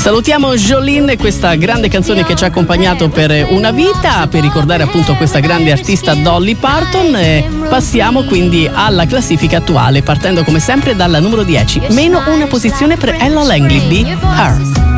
Salutiamo Jolene e questa grande canzone che ci ha accompagnato per una vita, per ricordare appunto questa grande artista Dolly Parton. Passiamo quindi alla classifica attuale, partendo come sempre dalla numero 10, meno una posizione per Ella Langley di Her.